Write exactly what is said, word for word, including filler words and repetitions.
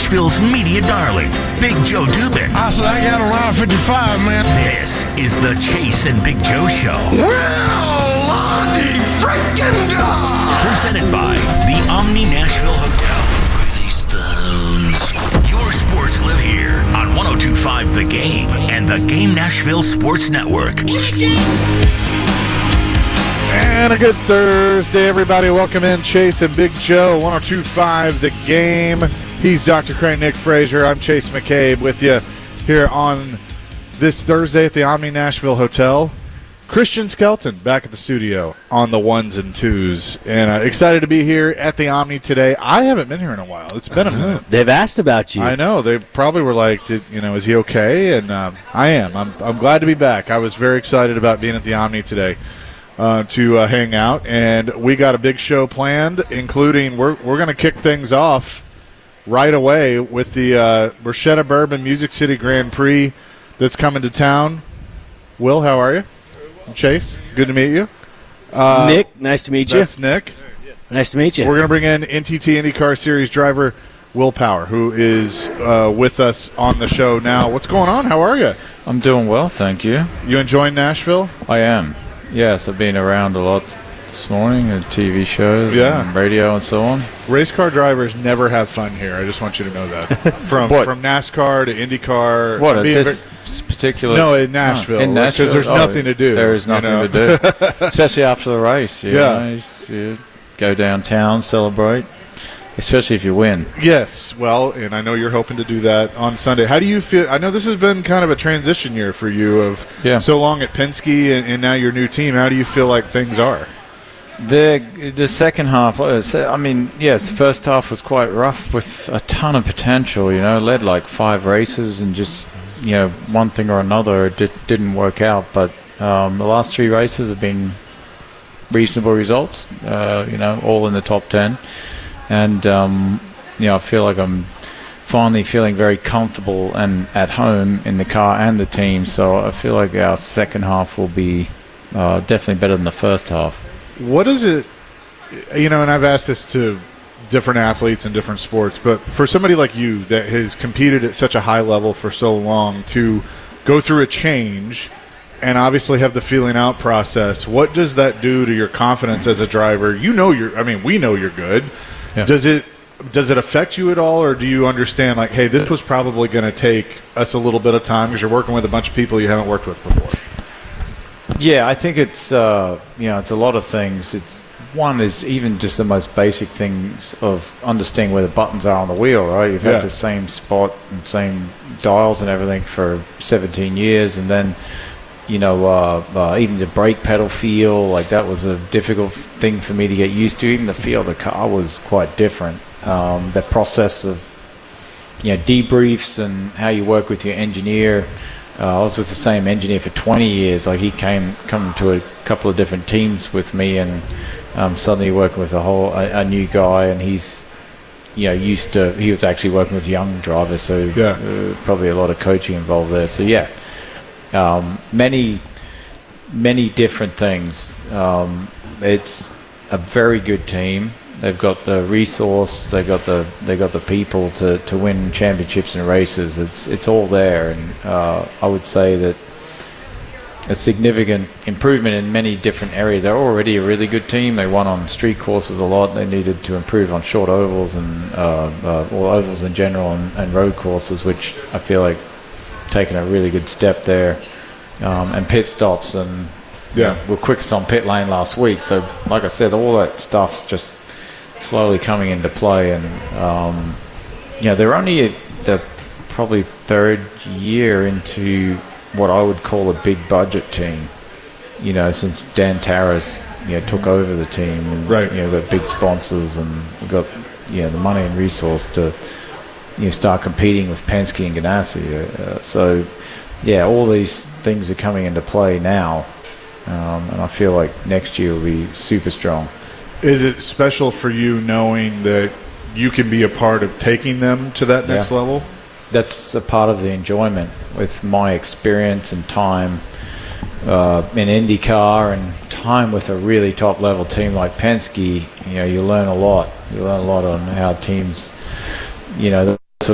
Nashville's media darling, Big Joe Dubin. I said, I got a line of fifty-five, man. This is the Chase and Big Joe Show. Well, Lottie freaking dog! Presented by the Omni Nashville Hotel. Release the hounds. Your sports live here on one oh two point five The Game and the Game Nashville Sports Network. And a good Thursday, everybody. Welcome in Chase and Big Joe, one oh two point five The Game. He's Doctor Crane, Nick Frazier. I'm Chase McCabe with you here on this Thursday at the Omni Nashville Hotel. Christian Skelton back at the studio on the ones and twos. And uh, excited to be here at the Omni today. I haven't been here in a while. It's been a minute. They've asked about you. I know. They probably were like, Did, you know, is he okay? And um, I am. I'm, I'm glad to be back. I was very excited about being at the Omni today. Uh, to uh, hang out, and we got a big show planned, including we're we're going to kick things off right away with the uh, Bruschetta Bourbon Music City Grand Prix that's coming to town. Will, how are you? I'm Chase, good to meet you. Uh, Nick, nice to meet you. That's Nick. Nice to meet you. We're going to bring in N T T IndyCar Series driver Will Power, who is uh, with us on the show now. What's going on? How are you? I'm doing well, thank you. You enjoying Nashville? I am. Yes, I've been around a lot this morning at T V shows yeah. and radio and so on. Race car drivers never have fun here. I just want you to know that. From from NASCAR to IndyCar. What, at this very, particular... No, in Nashville. Oh, in Nashville. Because there's oh, nothing to do. There is nothing you know? to do. Especially after the race. You yeah. know, you, you go downtown, celebrate. Especially if you win. Yes. Well, and I know you're hoping to do that on Sunday. How do you feel? I know this has been kind of a transition year for you of yeah. so long at Penske and, and now your new team. How do you feel like things are? The the second half, I mean, yes, the first half was quite rough with a ton of potential, you know, led like five races and just, you know, one thing or another, it did, didn't work out. But um, the last three races have been reasonable results, uh, you know, all in the top ten. And, um, you know, I feel like I'm finally feeling very comfortable and at home in the car and the team. So I feel like our second half will be uh, definitely better than the first half. What is it, you know, and I've asked this to different athletes in different sports, but for somebody like you that has competed at such a high level for so long to go through a change and obviously have the feeling out process, what does that do to your confidence as a driver? You know you're, I mean, we know you're good. Yeah. Does it does it affect you at all, or do you understand, like, hey, this was probably going to take us a little bit of time because you're working with a bunch of people you haven't worked with before? Yeah, I think it's uh, you know it's a lot of things. It's one is even just the most basic things of understanding where the buttons are on the wheel, right? You've yeah. had the same spot and same dials and everything for seventeen years, and then. You know, uh, uh, even the brake pedal feel, like that was a difficult thing for me to get used to. Even the feel of the car was quite different. Um, the process of, you know, debriefs and how you work with your engineer. Uh, I was with the same engineer for twenty years. Like he came come to a couple of different teams with me, and um, suddenly working with a whole a, a new guy, and he's, you know, used to. He was actually working with young drivers, so yeah. uh, probably a lot of coaching involved there. So yeah. Um, many, many different things. Um, it's a very good team. They've got the resource. They've got the they got the people to, to win championships and races. It's it's all there, and uh, I would say that a significant improvement in many different areas. They're already a really good team. They won on street courses a lot. They needed to improve on short ovals and uh, uh, or ovals in general and, and road courses, which I feel like. Taking a really good step there, um, and pit stops, and yeah, you know, we're quickest on pit lane last week. So, like I said, all that stuff's just slowly coming into play, and um, you know, they're only the probably third year into what I would call a big budget team. You know, since Dan Tara's you know took over the team, and right. you know, got big sponsors and we've got you know the money and resource to. You start competing with Penske and Ganassi. Uh, so, yeah, all these things are coming into play now, um, and I feel like next year will be super strong. Is it special for you knowing that you can be a part of taking them to that next yeah. level? That's a part of the enjoyment with my experience and time uh, in IndyCar and time with a really top-level team like Penske. You know, you learn a lot. You learn a lot on how teams, you know,